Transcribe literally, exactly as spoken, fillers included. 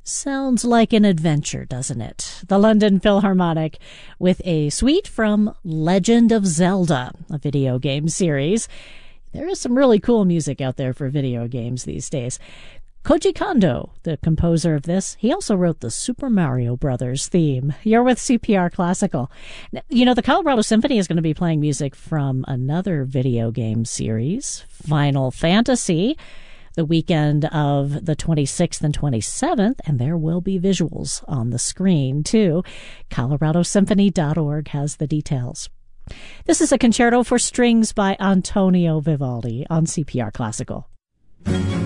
Sounds like an adventure, doesn't it? The London Philharmonic with a suite from Legend of Zelda, a video game series. There is some really cool music out there for video games these days. Koji Kondo, the composer of this, he also wrote the Super Mario Brothers theme. You're with C P R Classical. You know, the Colorado Symphony is going to be playing music from another video game series, Final Fantasy, the weekend of the twenty-sixth and twenty-seventh, and there will be visuals on the screen, too. Colorado Symphony dot org has the details. This is a concerto for strings by Antonio Vivaldi on C P R Classical.